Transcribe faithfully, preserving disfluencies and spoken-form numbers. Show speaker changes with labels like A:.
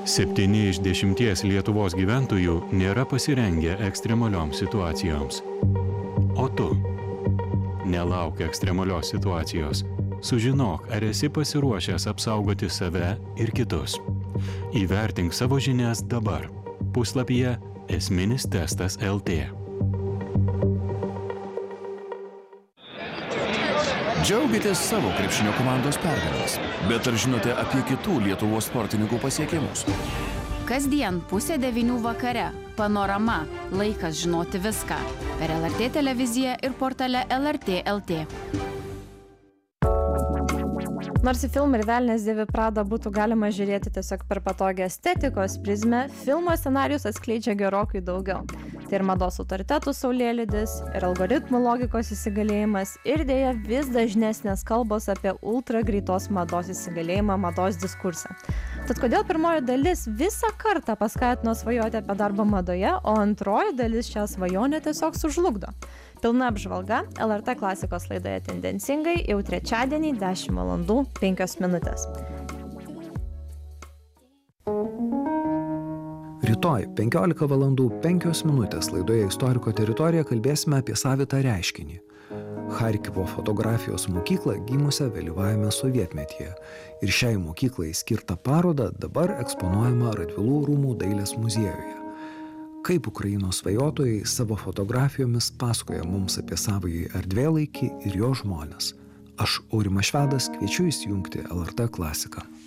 A: Septyni iš dešimties Lietuvos gyventojų nėra pasirengę ekstremalioms situacijoms. O tu? Nelauk ekstremalios situacijos. Sužinok, ar esi pasiruošęs apsaugoti save ir kitus. Įvertink savo žinias dabar. Puslapyje esminis testas taškas el tė.
B: Džiaugitės savo krepšinio komandos pergalėmis, bet ar žinote apie kitų Lietuvos sportininkų pasiekimus?
C: Kasdien pusė devynių vakare. Panorama. Laikas žinoti viską. Per el er tė televiziją ir portale el er tė taškas el tė.
D: Nors į filmą ir Velnias dėvi Pradą būtų galima žiūrėti tiesiog per patogią estetikos prizmę, filmo scenarijus atskleidžia gerokai daugiau. Tai ir mados autoritetų saulėlydis, ir algoritmų logikos įsigalėjimas, ir dėja vis dažnesnės kalbos apie ultra greitos mados įsigalėjimą mados diskurse. Tad kodėl pirmoji dalis visą kartą paskatino svajoti apie darbą madoje, o antroji dalis šią svajonę tiesiog sužlugdo? Pilna apžvalga el er tė klasikos laidoje Tendencingai jau trečiadienį dešimt valandų penkios minutės.
E: Rytoj penkiolika valandų penkios minutės laidoje Istoriko teritorija kalbėsime apie savitą reiškinį. Charkivo fotografijos mokyklą gimusią vėlyvajame sovietmetyje. Ir šiai mokyklai skirtą parodą dabar eksponuojama Radvilų rūmų dailės muziejuje. Kaip Ukrainos svajotojai savo fotografijomis pasakoja mums apie savąjį erdvėlaikį ir jo žmones. Aš, Aurimas Švedas, kviečiu įsijungti el er tė klasiką.